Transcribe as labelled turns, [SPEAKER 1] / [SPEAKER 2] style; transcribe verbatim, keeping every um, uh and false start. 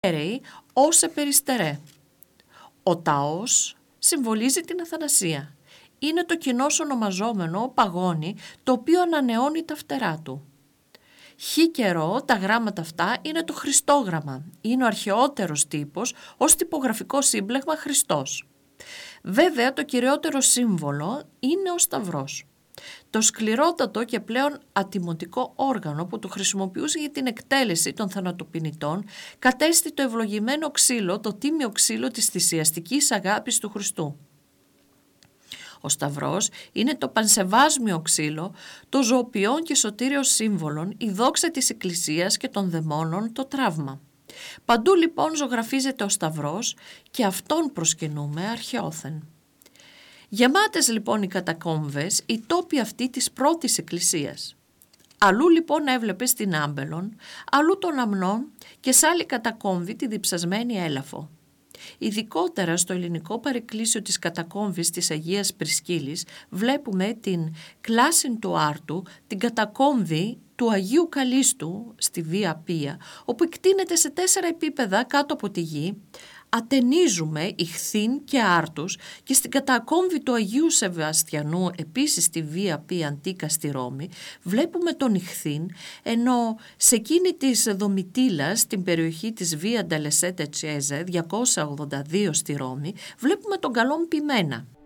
[SPEAKER 1] αίρεοι όσε περιστερέ. Ο ταός συμβολίζει την αθανασία. Είναι το κοινώς ονομαζόμενο παγόνι το οποίο ανανεώνει τα φτερά του. Χ καιρό τα γράμματα αυτά είναι το Χριστόγραμμα. Είναι ο αρχαιότερος τύπος ως τυπογραφικό σύμπλεγμα Χριστός. Βέβαια το κυριότερο σύμβολο είναι ο Σταυρός. Το σκληρότατο και πλέον ατιμωτικό όργανο που το χρησιμοποιούσε για την εκτέλεση των θανατοποινητών κατέστη το ευλογημένο ξύλο, το τίμιο ξύλο της θυσιαστικής αγάπης του Χριστού. Ο Σταυρός είναι το πανσεβάσμιο ξύλο, το ζωοποιόν και σωτήριο σύμβολον, η δόξα της Εκκλησίας και των δαιμόνων, το τραύμα. Παντού λοιπόν ζωγραφίζεται ο Σταυρός και αυτόν προσκυνούμε αρχαιόθεν. Γεμάτες λοιπόν οι κατακόμβες, οι τόποι αυτοί της πρώτης εκκλησίας. Αλλού λοιπόν έβλεπε στην Άμπελον, αλλού τον Αμνόν και σ' άλλη κατακόμβη τη διψασμένη Έλαφο. Ειδικότερα στο ελληνικό παρεκκλήσιο της κατακόμβης της Αγίας Πρισκύλης βλέπουμε την κλάσιν του Άρτου, την κατακόμβη του Αγίου Καλίστου στη Βία Πία, όπου εκτείνεται σε τέσσερα επίπεδα κάτω από τη γη. Ατενίζουμε Ιχθύν και Άρτους και στην κατακόμβη του Αγίου Σεβαστιανού, επίσης στη Βία Πία Αντίκα στη Ρώμη, βλέπουμε τον Ιχθύν, ενώ σε εκείνη της Δομητήλας, στην περιοχή της Βία Νταλεσέτε Τσέζε, διακόσια ογδόντα δύο στη Ρώμη, βλέπουμε τον Καλόν Ποιμένα.